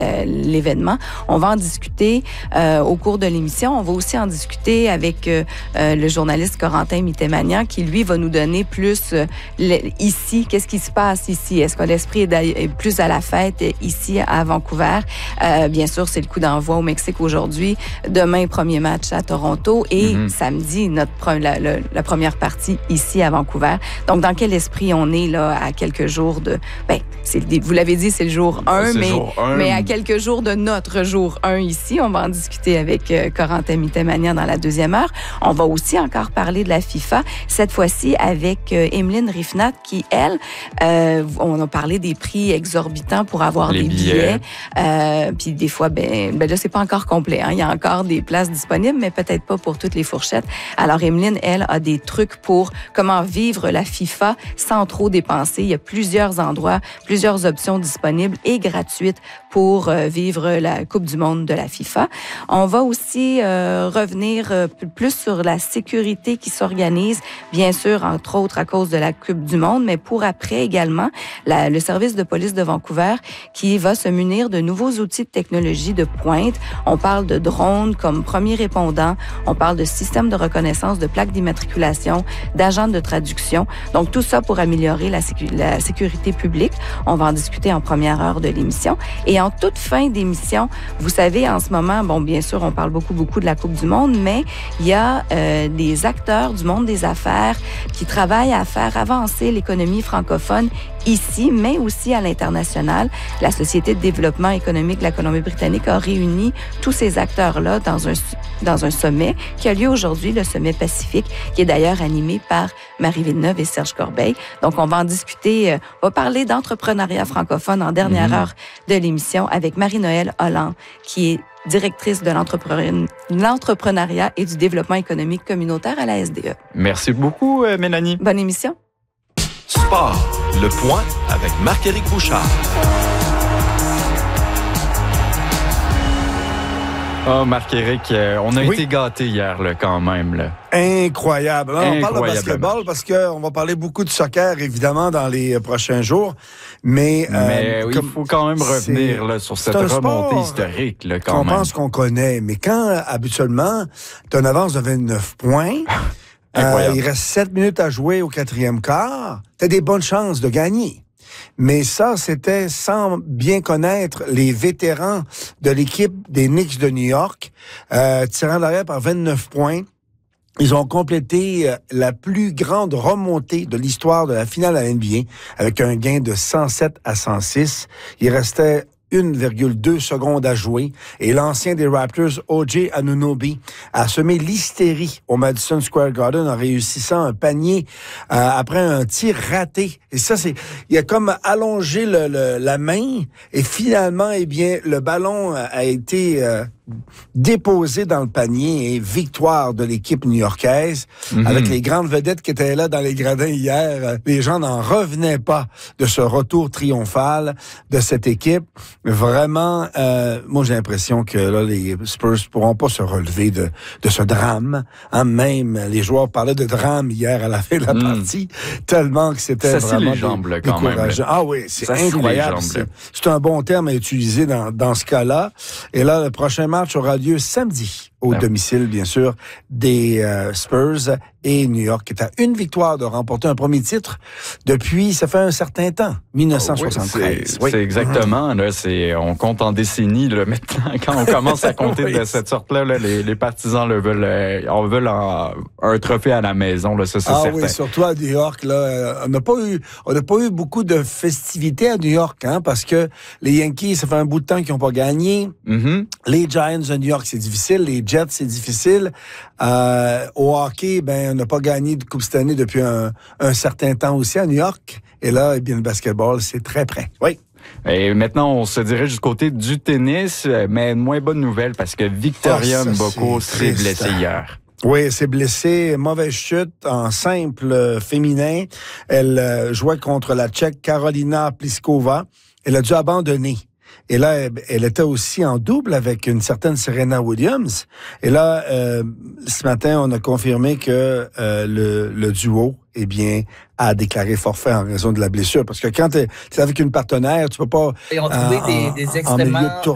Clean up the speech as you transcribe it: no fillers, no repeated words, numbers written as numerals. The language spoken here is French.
l'événement. On va en discuter au cours de l'émission. On va aussi en discuter avec le journaliste Corentin Mittemanian qui, lui, va nous donner plus ici, qu'est-ce qui se passe ici? Est-ce que l'esprit est plus à la fête ici à Vancouver? Bien sûr, c'est le coup d'envoi au Mexique aujourd'hui. Demain, premier match à Toronto et samedi, la première partie ici à Vancouver. Donc, dans quel esprit on est là à quelques jours de... vous l'avez dit, c'est le jour 1, mais à quelques jours de notre jour 1 ici. On va en discuter avec Corentin Mittemanian dans la deuxième heure. On va aussi encore parler de la FIFA, cette fois-ci avec Emeline Riffnat qui, elle, on a parlé des prix exorbitants pour avoir des billets. Puis des fois, là, c'est pas encore complet. Hein. Il y a encore des places disponibles, mais peut-être pas pour toutes les fourchettes. Alors, Emeline, elle, a des trucs pour comment vivre la FIFA sans trop dépenser. Il y a plusieurs endroits, plusieurs options disponibles et gratuites pour vivre la Coupe du monde de la FIFA. On va aussi revenir plus sur la sécurité qui s'organise, bien sûr, entre autres à cause de la Coupe du monde, mais pour après également, le service de police de Vancouver qui va se munir de nouveaux outils de technologie de pointe. On parle de drones comme premiers répondants, on parle de systèmes de reconnaissance de plaques d'immatriculation, d'agents de traduction. Donc, tout ça pour améliorer la sécurité publique. On va en discuter en première heure de l'émission. Et en toute fin d'émission, vous savez, en ce moment, bien sûr, on parle beaucoup de la Coupe du monde, mais il y a des acteurs du monde des affaires qui travaillent à faire avancer l'économie francophone ici, mais aussi à l'international. La Société de développement économique de la Colombie-Britannique a réuni tous ces acteurs-là dans un sommet qui a lieu aujourd'hui, le sommet Pacifique, qui est d'ailleurs animé par Marie Villeneuve et Serge Corbeil. Donc, on va en discuter, on va parler d'entrepreneuriat francophone en dernière heure de l'émission avec Marie-Noëlle Holland, qui est directrice de l'entrepreneuriat et du développement économique communautaire à la SDE. Merci beaucoup, Mélanie. Bonne émission. Sport, le point avec Marc-Éric Bouchard. Oh, Marc-Éric, on a été gâtés hier, là, quand même. Là. Incroyable. Alors, on parle de basketball parce qu'on va parler beaucoup de soccer, évidemment, dans les prochains jours. Mais il faut quand même revenir là, sur cette remontée historique. Là, quand même. On pense qu'on connaît. Mais quand, habituellement, tu as une avance de 29 points... il reste 7 minutes à jouer au quatrième quart. T'as des bonnes chances de gagner. Mais ça, c'était sans bien connaître les vétérans de l'équipe des Knicks de New York, tirant l'arrière par 29 points. Ils ont complété la plus grande remontée de l'histoire de la finale à NBA avec un gain de 107 à 106. Il restait 1,2 secondes à jouer. Et l'ancien des Raptors, O.J. Anunoby, a semé l'hystérie au Madison Square Garden en réussissant un panier après un tir raté. Et ça, il a comme allongé la main et finalement, le ballon a été déposé dans le panier et victoire de l'équipe new-yorkaise avec les grandes vedettes qui étaient là dans les gradins hier. Les gens n'en revenaient pas de ce retour triomphal de cette équipe. Vraiment, moi j'ai l'impression que là les Spurs pourront pas se relever de ce drame. Hein, même les joueurs parlaient de drame hier à la fin de la partie, tellement que c'était vraiment les jambes, là, quand même. Ah oui, c'est incroyable. C'est un bon terme à utiliser dans ce cas-là. Et là, le prochain match aura lieu samedi au domicile, bien sûr, des Spurs et New York, qui est à une victoire de remporter un premier titre depuis, ça fait un certain temps, 1973. C'est exactement, là, on compte en décennies, là, maintenant, quand on commence à compter de cette sorte-là, là, les partisans veulent un trophée à la maison, là, ça c'est certain. Oui, surtout à New York, là, on n'a pas eu beaucoup de festivités à New York, hein, parce que les Yankees, ça fait un bout de temps qu'ils n'ont pas gagné. Les Giants de New York, c'est difficile. Les Jets, c'est difficile. Au hockey, on n'a pas gagné de Coupe cette année depuis un certain temps aussi à New York. Et là, le basketball, c'est très près. Oui. Et maintenant, on se dirige du côté du tennis, mais une moins bonne nouvelle parce que Victoria Mboko s'est blessée hier. Oui, elle s'est blessée, mauvaise chute en simple féminin. Elle jouait contre la Tchèque Karolina Pliskova. Elle a dû abandonner. Et là, elle était aussi en double avec une certaine Serena Williams. Et là, ce matin, on a confirmé que le duo, a déclaré forfait en raison de la blessure. Parce que quand t'es avec une partenaire, tu peux pas... Ils ont trouvé des extrêmement...